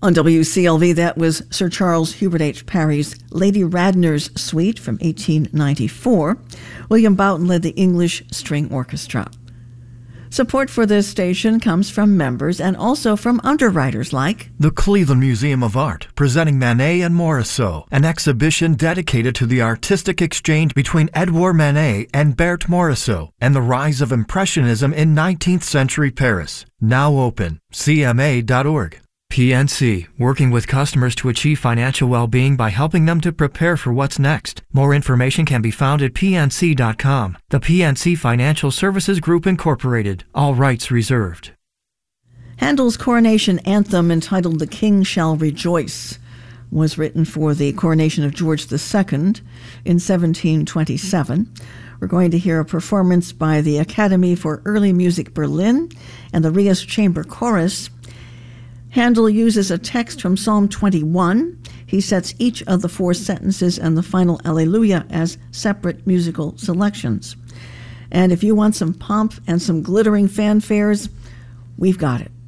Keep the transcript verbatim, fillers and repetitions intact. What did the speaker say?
On W C L V, that was Sir Charles Hubert H. Parry's Lady Radnor's Suite from eighteen ninety-four. William Boughton led the English String Orchestra. Support for this station comes from members and also from underwriters like the Cleveland Museum of Art, presenting Manet and Morisot, an exhibition dedicated to the artistic exchange between Edouard Manet and Berthe Morisot, and the rise of Impressionism in nineteenth century Paris. Now open, C M A dot org. P N C, working with customers to achieve financial well-being by helping them to prepare for what's next. More information can be found at P N C dot com. The P N C Financial Services Group, Incorporated. All rights reserved. Handel's coronation anthem, entitled "The King Shall Rejoice," was written for the coronation of George the Second in seventeen twenty-seven. We're going to hear a performance by the Academy for Early Music Berlin and the Rias Chamber Chorus. Handel uses a text from Psalm twenty-one. He sets each of the four sentences and the final Alleluia as separate musical selections. And if you want some pomp and some glittering fanfares, we've got it.